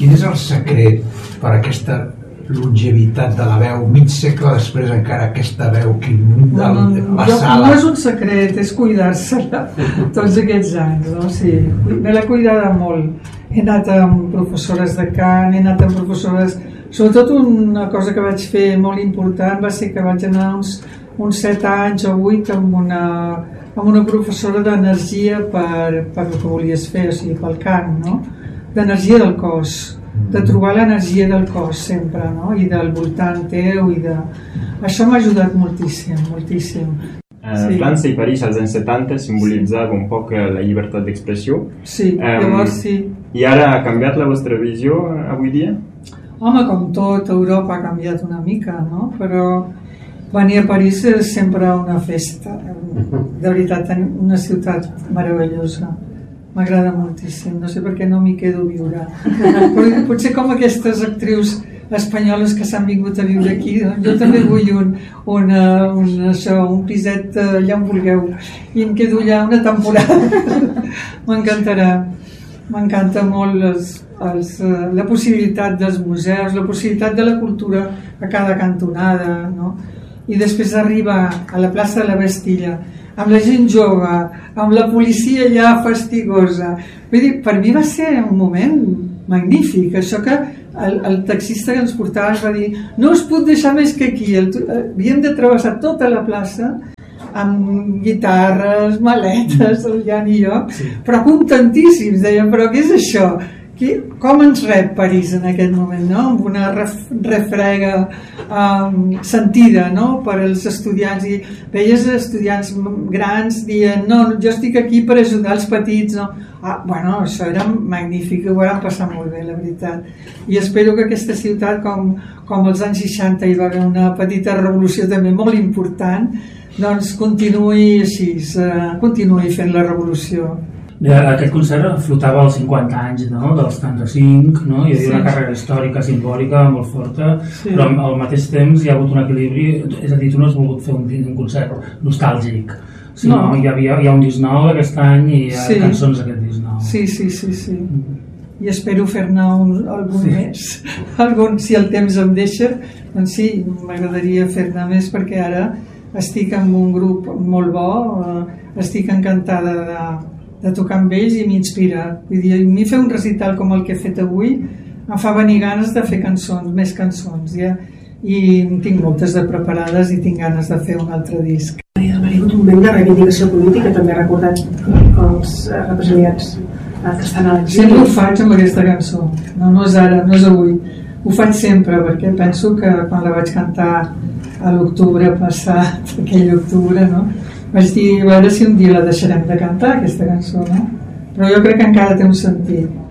Quin és el secret per aquesta longevitat de la veu, mig segle després encara aquesta veu que inunda la sala? No és un secret, és cuidar-se-la tots aquests anys, no? Sí, me l'he cuidada molt. He anat amb professores de cant, he anat amb professores... Sobretot una cosa que vaig fer molt important va ser que vaig anar uns 7 anys o 8 amb una professora d'energia per el que volies fer, o sigui, pel cant, no? D'energia del cos, de trobar l'energia del cos sempre, no? I del voltant teu i de... Això m'ha ajudat moltíssim, moltíssim. Sí. França i París als anys 70 simbolitzava un poc la llibertat d'expressió. Sí, llavors sí. I ara ha canviat la vostra visió avui dia? Home, com tot, Europa ha canviat una mica, no? Però venir a París és sempre una festa. De veritat, una ciutat meravellosa. M'agrada moltíssim, no sé per què no m'hi quedo a viure. Potser com aquestes actrius espanyoles que s'han vingut a viure aquí, jo també vull un piset allà on vulgueu i em quedo allà una temporada. M'encantarà. M'encanta molt la possibilitat dels museus, la possibilitat de la cultura a cada cantonada, no? I després arribar a la plaça de la Bastilla amb la gent jove, amb la policia allà fastigosa. Vull dir, per mi va ser un moment magnífic, això que el taxista que ens portava ens va dir no us puc deixar més que aquí, havíem de travessar tota la plaça amb guitarres, maletes, el Jan i jo, però contentíssims, deien, però què és això? Com ens rep París en aquest moment, no? Amb una refrega sentida, no? Per als estudiants, i veies estudiants grans dient, no, jo estic aquí per ajudar els petits, no? Bueno, això era magnífic, ho vam passar molt bé, la veritat, i espero que aquesta ciutat, com als anys 60 hi va haver una petita revolució també molt important, doncs continuï així, continuï fent la revolució. Bé, aquest concert flotava als 50 anys, no? Dels 75, no? Hi havia una càrrega històrica, simbòlica, molt forta, però al mateix temps hi ha hagut un equilibri, és a dir, tu no has volgut fer un concert nostàlgic, sinó hi ha un disc nou aquest any i hi ha cançons d'aquest disc nou. Sí. I espero fer-ne algun més, si el temps em deixa, doncs sí, m'agradaria fer-ne més perquè ara estic amb un grup molt bo, estic encantada de tocar amb ells i m'inspira. Vull dir, a mi fer un recital com el que he fet avui em fa venir ganes de fer cançons, més cançons, ja? I tinc moltes de preparades i tinc ganes de fer un altre disc. Ha hagut un moment de reivindicació política, també ha recordat els represaliats que estan a l'exili. Sempre ho faig amb aquesta cançó, no és ara, no és avui, ho faig sempre perquè penso que quan la vaig cantar a l'octubre passat, aquell octubre, no? Vaig dir, a veure si un dia la deixarem de cantar, aquesta cançó, no? Però jo crec que encara té un sentit.